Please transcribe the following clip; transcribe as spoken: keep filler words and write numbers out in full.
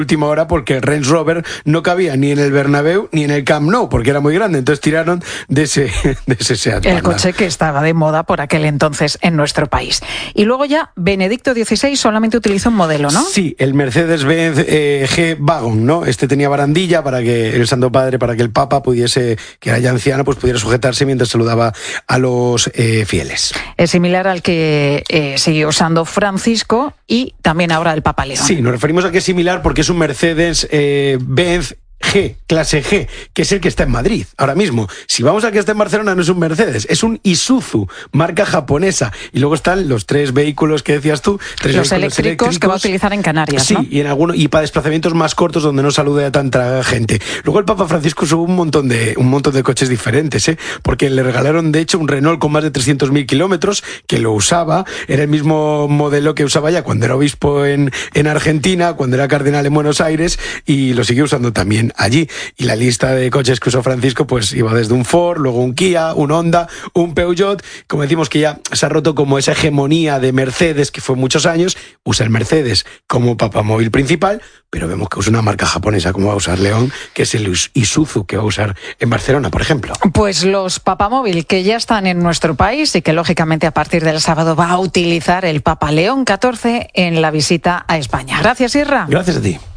última hora porque el Range Rover no cabía ni en el Bernabéu ni en el Camp Nou porque era muy grande, entonces tiraron de ese, de ese Seat el Panda. coche que estaba de moda por aquel entonces en nuestro país. Y luego ya Benedicto dieciséis solamente utilizó un modelo, ¿no? Sí, el Mercedes-Benz eh, G-Wagon, ¿no? Este tenía barandilla para que el Santo Padre, para que el Papa pudiese, que era ya anciano, pues pudiera sujetarse mientras saludaba a los eh, fieles. Es similar al que eh, sigue usando Francisco y también ahora el Papa León. Sí, nos referimos a que es similar porque es un Mercedes eh, Benz G, clase G, que es el que está en Madrid ahora mismo. Si vamos al que está en Barcelona, no es un Mercedes, es un Isuzu, marca japonesa. Y luego están los tres vehículos que decías tú, tres los vehículos eléctricos, eléctricos que va a utilizar en Canarias, sí, ¿no? y en alguno, y para desplazamientos más cortos donde no salude a tanta gente. Luego el Papa Francisco usó un montón de un montón de coches diferentes, ¿eh? Porque le regalaron de hecho un Renault con más de trescientos mil kilómetros que lo usaba, era el mismo modelo que usaba ya cuando era obispo en, en Argentina, cuando era cardenal en Buenos Aires, y lo siguió usando también allí. Y la lista de coches que usó Francisco pues iba desde un Ford, luego un Kia, un Honda, un Peugeot. Como decimos que ya se ha roto como esa hegemonía de Mercedes que fue muchos años, usa el Mercedes como papamóvil principal, pero vemos que usa una marca japonesa como va a usar León, que es el Isuzu que va a usar en Barcelona, por ejemplo. Pues los papamóvil que ya están en nuestro país y que lógicamente a partir del sábado va a utilizar el Papa León catorce en la visita a España. Gracias, Irra. Gracias a ti.